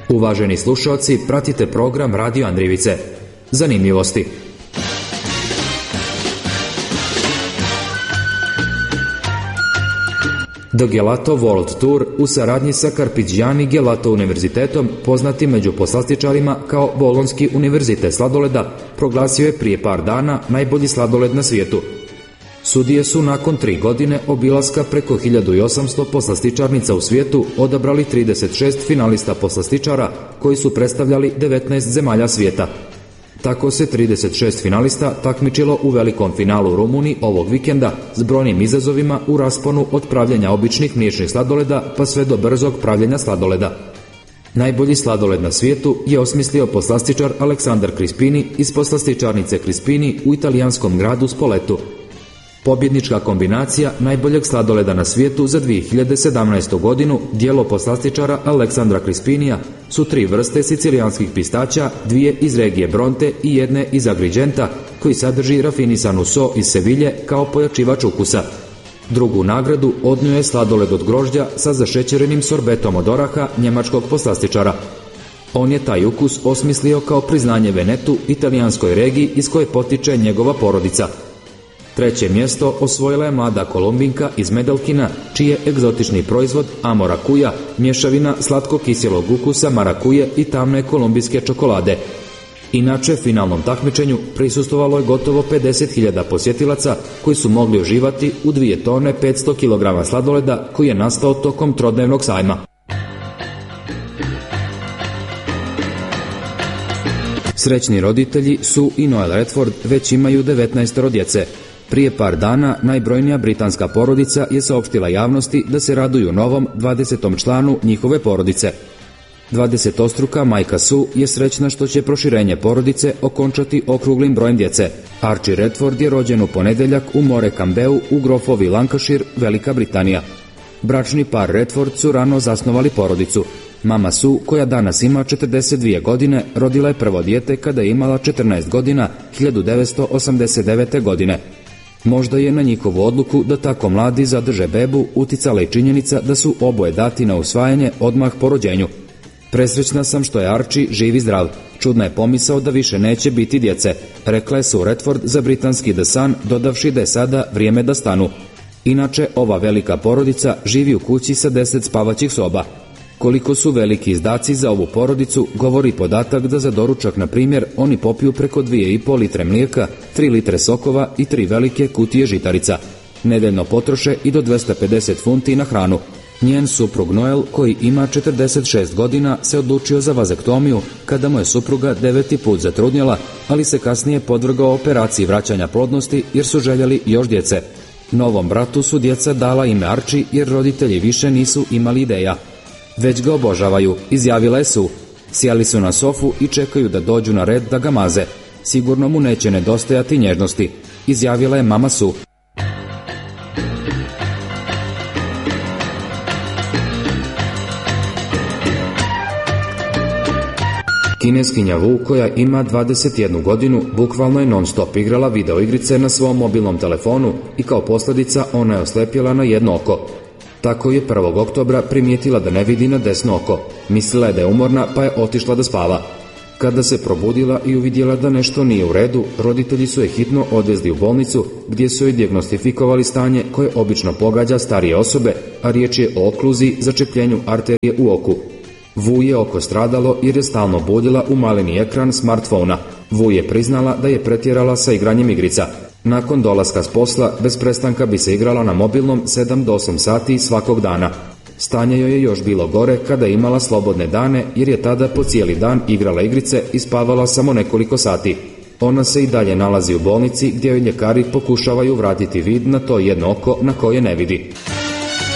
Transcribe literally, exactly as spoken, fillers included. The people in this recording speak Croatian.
Uvaženi slušalci, pratite program Radio Andrivice. Zanimljivosti. The Gelato World Tour u saradnji sa Carpigiani Gelato univerzitetom, poznati među poslastičarima kao Bolonjski univerzitet sladoleda, proglasio je prije par dana najbolji sladoled na svijetu. Sudije su nakon tri godine obilaska preko hiljadu osamsto poslastičarnica u svijetu odabrali trideset šest finalista poslastičara koji su predstavljali devetnaest zemalja svijeta. Tako se trideset šest finalista takmičilo u velikom finalu u Rumuniji ovog vikenda s brojnim izazovima u rasponu od pravljenja običnih mliječnih sladoleda pa sve do brzog pravljenja sladoleda. Najbolji sladoled na svijetu je osmislio poslastičar Aleksandar Crispini iz poslastičarnice Crispini u italijanskom gradu Spoletu. Pobjednička kombinacija najboljeg sladoleda na svijetu za dvije hiljade sedamnaestu. godinu, djelo poslastičara Aleksandra Crispinija, su tri vrste sicilijanskih pistaća, dvije iz regije Bronte i jedne iz Agrigenta, koji sadrži rafinisanu so iz Sevilje kao pojačivač ukusa. Drugu nagradu odnio je sladoled od grožđa sa zašećerenim sorbetom od oraha njemačkog poslastičara. On je taj ukus osmislio kao priznanje Venetu, italijanskoj regiji iz koje potiče njegova porodica. Treće mjesto osvojila je mlada Kolumbinka iz Medellkina, čiji je egzotični proizvod Amarakuja, mješavina slatko-kiselog ukusa marakuje i tamne kolumbijske čokolade. Inače, finalnom takmičenju prisustvovalo je gotovo pedeset hiljada posjetilaca koji su mogli uživati u dvije tone petsto kilograma sladoleda koji je nastao tokom trodnevnog sajma. Srećni roditelji Sue i Noel Redford već imaju devetnaestoro djece. Prije par dana najbrojnija britanska porodica je saopštila javnosti da se raduju novom dvadesetom članu njihove porodice. dvadesetostruka majka Sue je srećna što će proširenje porodice okončati okruglim brojem djece. Archie Redford je rođen u ponedjeljak u Morecambeu u grofovi Lancashire, Velika Britanija. Bračni par Redford su rano zasnovali porodicu. Mama Sue, koja danas ima četrdeset dvije godine, rodila je prvo dijete kada je imala četrnaest godina hiljadu devetsto osamdeset devete. godine. Možda je na njihovu odluku da tako mladi zadrže bebu uticala i činjenica da su oboje dati na usvajanje odmah po rođenju. Presrećna sam što je Archie živ i zdrav. Čudna je pomisao da više neće biti djece, rekla je Sue Redford za britanski The Sun, dodavši da je sada vrijeme da stanu. Inače, ova velika porodica živi u kući sa deset spavaćih soba. Koliko su veliki izdaci za ovu porodicu govori podatak da za doručak, na primjer, oni popiju preko dvije i pol litre mlijeka, tri litre sokova i tri velike kutije žitarica. Nedeljno potroše i do dvesta pedeset funti na hranu. Njen suprug Noel, koji ima četrdeset šest godina, se odlučio za vazektomiju kada mu je supruga deveti put zatrudnjela, ali se kasnije podvrgao operaciji vraćanja plodnosti jer su željeli još djece. Novom bratu su djeca dala ime Archie jer roditelji više nisu imali ideja. Već ga obožavaju, izjavila je Sue. Sjeli su na sofu i čekaju da dođu na red da ga maze. Sigurno mu neće nedostajati nježnosti, izjavila je mama Sue. Kineskinja Wu, koja ima dvadeset jednu godinu, bukvalno je non stop igrala videoigrice na svom mobilnom telefonu i kao posljedica ona je oslepjela na jedno oko. Tako je prvog oktobra primijetila da ne vidi na desno oko. Mislila je da je umorna pa je otišla da spava. Kada se probudila i uvidjela da nešto nije u redu, roditelji su je hitno odvezli u bolnicu gdje su joj dijagnostifikovali stanje koje obično pogađa starije osobe, a riječ je o okluziji, začepljenju arterije u oku. Wu je oko stradalo jer je stalno budila u maleni ekran smartfona. Wu je priznala da je pretjerala sa igranjem igrica. Nakon dolaska s posla, bez prestanka bi se igrala na mobilnom sedam do osam sati svakog dana. Stanje joj je još bilo gore kada je imala slobodne dane jer je tada po cijeli dan igrala igrice i spavala samo nekoliko sati. Ona se i dalje nalazi u bolnici gdje joj ljekari pokušavaju vratiti vid na to jedno oko na koje ne vidi.